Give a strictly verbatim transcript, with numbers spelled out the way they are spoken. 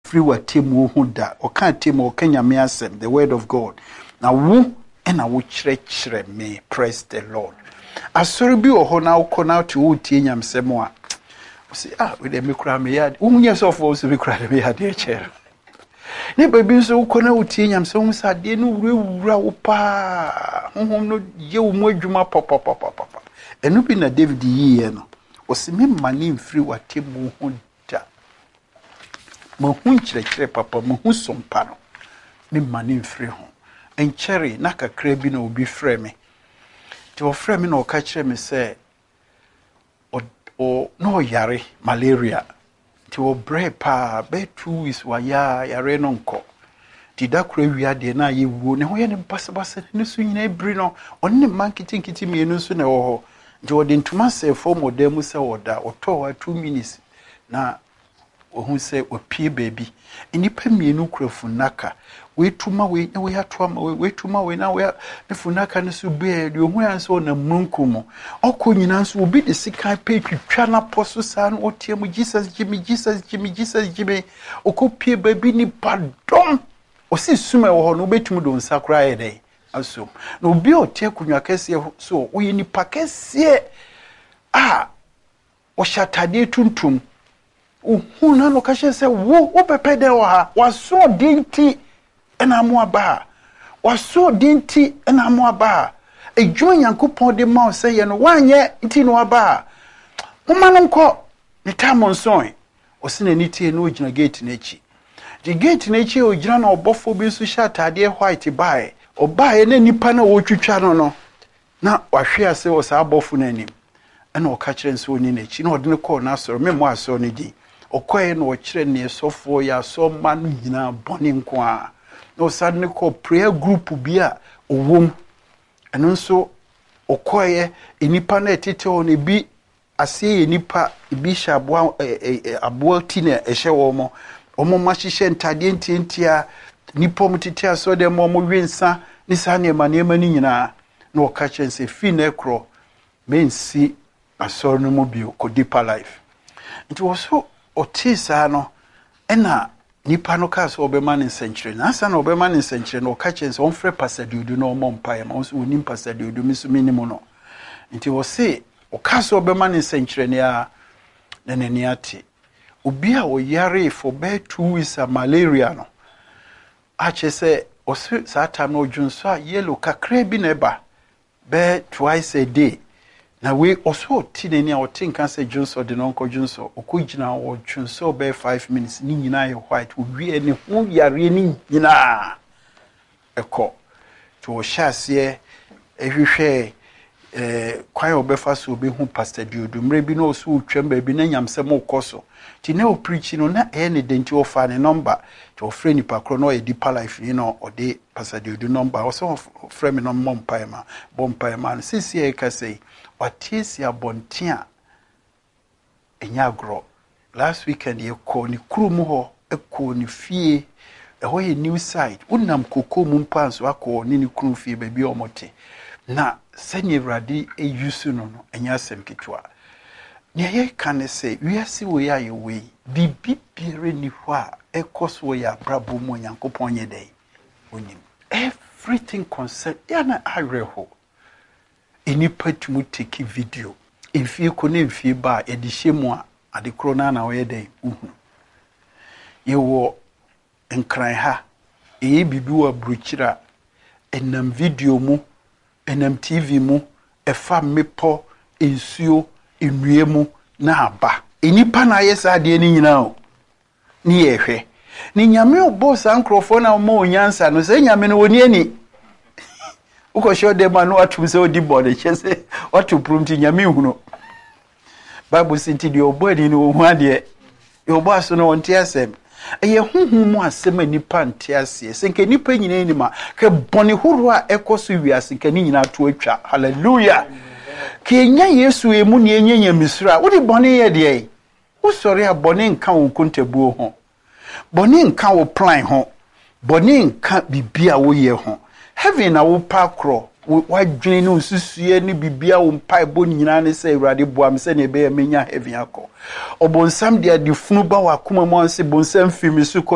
free wa temu hu da o kan temu o kanya me asem the word of God na wo and I will chire me. Praise the Lord. Asori bi oho na ukona to utie nyamsemo a. Say ah we dey mekura me yard. Unye so for so mekura me yard e chere. Ne baby so ukona utie nyamsemo sa de no wura wo pa. Honhom no ye wo mu adwuma papa papa papa. Enu bi na David yiye no. O se me mani mfiri watemu ho da. Mo hu chire chire papa mo hu sompa no. Me mani mfiri ho. En cherry na kakra bi na obi frɛ me. Ti o frɛ me na o ka kyerɛ me sɛ o o no yare malaria. Ti o bre pa be two weeks wa ya yare no nko. Ti da kura wi ade na ye wuo ne ho ye ne basabasa ne so nyina ebri no on ne man kiti kiti me no so na wo ho. Ti o de ntuma sɛ for model mu sɛ oda o to wa two minutes na o hu sɛ o pie baby. Enipa mienu kura funaka. We tuma we na we atoma we we tuma we na we ne funaka ne so be de ohu anso na munkumo okọ nyina nso obi de sika pe twitwa na poso sa no otiam Jesus Jimmy Jesus Jimmy Jesus Jimmy okopie baby ni pardon osi suma wo ho no betum do nsakra ye dey aso na obi otie kunwa kese so we ni pakese ah o shatade tuntum ohu na no ka hye se wo wo pepe de wo ha waso dinti ena mo aba waso dinti ena mo aba edwo Nyankopon de ma se ye no wanye nti no aba moma no nko ne tamon son o se na nitie no ogina gate na echi the gate na echi ogina na obofo bi so sha atade white bae obae na nipa na wotwitwa no no na wahwe ase wo sa abofo na anim ena o ka kire nso oni na echi na ode ne call na asoro me mo asoro ne di okoye na o kire ne sofo ya so ma no nyina bone nko a no sadne ko prayer group bia owom eno nso okoye enipa na etete on ebi ase enipa ebi shabwa aboa ti na ehye wo mo omo mahihye ntade ntientia nipa mutete aso de mo mo wensa ni sa ne ma ne ma ni nyina na o ka chense fi na ekro mensi aso no mo bi ko deeper life nti wo so otisa no ena nipa no ka so obema ne nsenkyere na asa na obema ne nsenkyere no ka chense on frɛ pasadudu no mo mpae ma so onim pasadudu miso minimo no nti wo se o ka so obema ne nsenkyere ne a na nani ate obi a o yare for be two weeks a malaria no a che se o se sa time no dwunso a yellow kakra bi na eba be twice a day na we also tineni a o tinka se dwunso de no nko dwunso okugina o dwunso be five minutes ni nyina ye white owie ne hu yare ni nyina eko to o hyase ehwehwe eh kwan obefa so obi hu pastor Diodu mre bi no so twem ba bi na nyamsem okoso ti na o preach no na e ne denti ofa ne number to ofre ni pakro no e deeper life ni no o de pastor Diodu number o so ofre me no mompa ma bompa ma sisi e ka sei watisi abontia enyagro last weekend ye ko ni krumu ho e ko ni fie e ho ye new side unam koko mu mpanso akọ ni ni kru fie ba bi omote na senye radi e yusu no no enya sem kitwa ne ye kan se wiase wo ya ye we bibi bire ni ho a ekoso ya brabo mo Nyankopon ye dai onim everything concern ya na areho enipa tumu take video emfie ko na emfie ba e de hyemu a ade kro na na wo ye dai uhu ye wo enkran ha e bibi wa bruchira enam video mu enam T V mu efa mepo ensuo enue mu na aba enipa na yesa de ni nyina o ni yehwe ni nyame obo sa nkrofo na mo onyansa no se nyame no woni ani uko show dem anu atum se odi body chese watu prumti nyame huno bible sinti di obo ani no hu ade e obo aso no onte asem eye huhu mu asem anipa nte ase senke nipa nyina ni ma ke bone huru a ekoso wiase ke ni nyina to atwa hallelujah ke nya yesu emu ne enyenya misra wo di bone ye de wo sori a bone nka wo kontabuo ho bone nka wo plan ho bone nka bibia wo ye ho heaven na wo pakro wa dwene no susue ni bibia wo mpai bo nyina ne se awurade boam se ne be menya heaven akọ obonsam de adifunu ba wa kuma mo anse bonsam fimi su